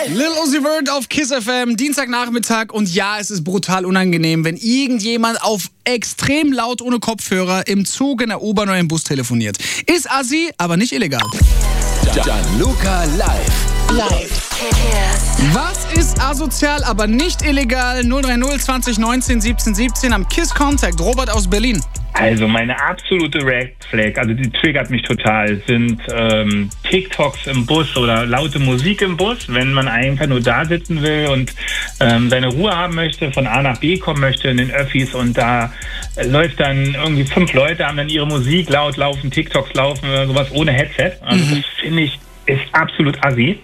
Lil Uzi Vert auf Kiss FM, Dienstagnachmittag, und ja, es ist brutal unangenehm, wenn irgendjemand auf extrem laut ohne Kopfhörer im Zug, in der U-Bahn oder im Bus telefoniert. Ist assi, aber nicht illegal. Gianluca live. Was ist asozial, aber nicht illegal? 030 20 19 17 17 am Kiss Contact. Robert aus Berlin. Also meine absolute Red Flag, also die triggert mich total, sind TikToks im Bus oder laute Musik im Bus, wenn man einfach nur da sitzen will und seine Ruhe haben möchte, von A nach B kommen möchte in den Öffis, und da läuft dann irgendwie 5 Leute, haben dann ihre Musik laut laufen, TikToks laufen oder sowas ohne Headset. Also das finde ich ist absolut assi.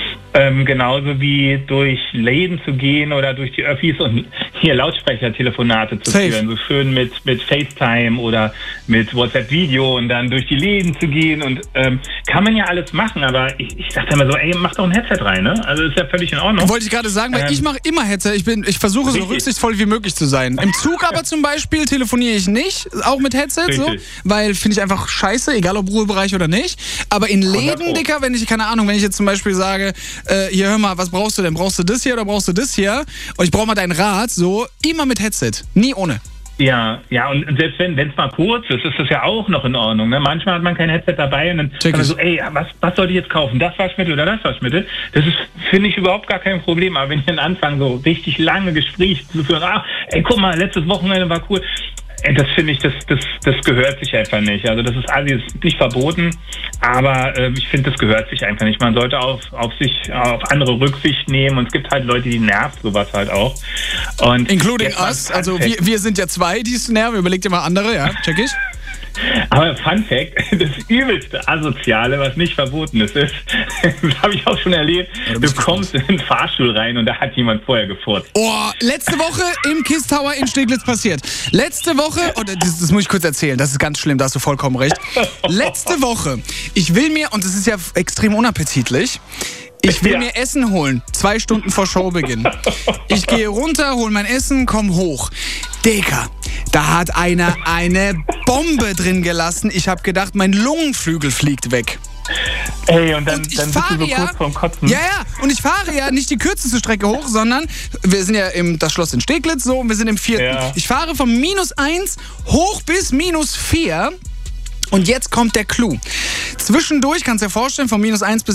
Genauso wie durch Läden zu gehen oder durch die Öffis und hier Lautsprechertelefonate zu führen. So schön mit FaceTime oder mit WhatsApp-Video und dann durch die Läden zu gehen. Und kann man ja alles machen, aber ich dachte immer so, ey, mach doch ein Headset rein, ne? Also ist ja völlig in Ordnung. Wollte ich gerade sagen, weil ich mache immer Headset. Ich versuche so rücksichtsvoll wie möglich zu sein. Im Zug aber zum Beispiel telefoniere ich nicht, auch mit Headset, so, weil finde ich einfach scheiße, egal ob Ruhebereich oder nicht. Aber in Läden, Dicker, wenn ich jetzt zum Beispiel sage, hier, hör mal, was brauchst du denn? Brauchst du das hier oder brauchst du das hier? Und ich brauche mal deinen Rat, so, immer mit Headset, nie ohne. Ja, und selbst wenn es mal kurz ist das ja auch noch in Ordnung. Ne? Manchmal hat man kein Headset dabei und dann kann man so, ey, was soll ich jetzt kaufen? Das Waschmittel oder das Waschmittel? Das ist, finde ich, überhaupt gar kein Problem. Aber wenn ich dann anfange, so richtig lange Gespräche zu führen, ey, guck mal, letztes Wochenende war cool. Das finde ich, das gehört sich einfach nicht. Also das ist nicht verboten, aber ich finde, das gehört sich einfach nicht. Man sollte auf andere Rücksicht nehmen, und es gibt halt Leute, die nervt sowas halt auch. Und including us, also wir sind ja 2, die es nerven. Überlegt ihr mal andere, ja, check ich. Aber Fun Fact, das übelste Asoziale, was nicht verboten ist, das habe ich auch schon erlebt, du kommst in den Fahrstuhl rein und da hat jemand vorher gefurzt. Oh, letzte Woche im Kiss Tower in Steglitz passiert. Letzte Woche, das muss ich kurz erzählen, das ist ganz schlimm, da hast du vollkommen recht. Letzte Woche, ich will mir, und das ist ja extrem unappetitlich, ich will mir Essen holen, 2 Stunden vor Showbeginn. Ich gehe runter, hole mein Essen, komm hoch. Digga, da hat einer eine Bombe drin gelassen. Ich habe gedacht, mein Lungenflügel fliegt weg. Ey, und dann bist du so kurz vorm Kotzen. Ja, und ich fahre ja nicht die kürzeste Strecke hoch, sondern wir sind ja das Schloss in Steglitz so, und wir sind im 4. Ja. Ich fahre von -1 hoch bis -4. Und jetzt kommt der Clou. Zwischendurch, kannst du dir vorstellen, von -1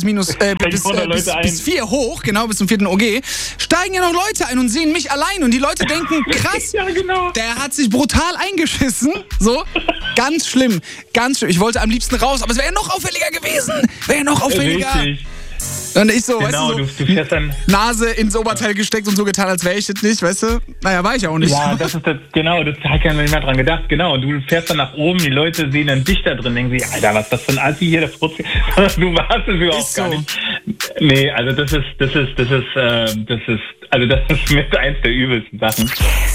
bis 4 hoch, genau, bis zum 4. OG, steigen ja noch Leute ein und sehen mich allein. Und die Leute denken, krass, der hat sich brutal eingeschissen. So, ganz schlimm, ganz schlimm. Ich wollte am liebsten raus, aber es wäre ja noch auffälliger gewesen. Richtig. Und ich so, genau, weißt du, du fährst dann Nase ins Oberteil gesteckt und so getan, als wäre ich das nicht, weißt du? Naja, war ich auch nicht. Ja, das hat keiner mehr dran gedacht, genau. Und du fährst dann nach oben, die Leute sehen dann dich da drin, denken sich, Alter, was ist das für ein Assi hier, das Prozess. Du warst es überhaupt gar nicht. Nee, also das ist mit eins der übelsten Sachen.